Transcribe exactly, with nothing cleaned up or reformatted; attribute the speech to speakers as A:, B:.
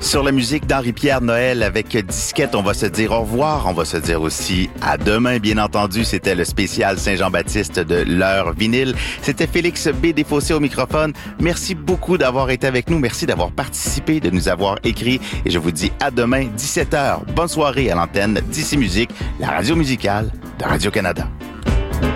A: Sur la musique d'Henri-Pierre Noël avec Disquette, on va se dire au revoir. On va se dire aussi à demain, bien entendu. C'était le spécial Saint-Jean-Baptiste de l'heure vinyle. C'était Félix B. Desfossés au microphone. Merci beaucoup d'avoir été avec nous. Merci d'avoir participé, de nous avoir écrit. Et je vous dis à demain, dix-sept heures. Bonne soirée à l'antenne d'Ici Musique, la radio musicale de Radio-Canada.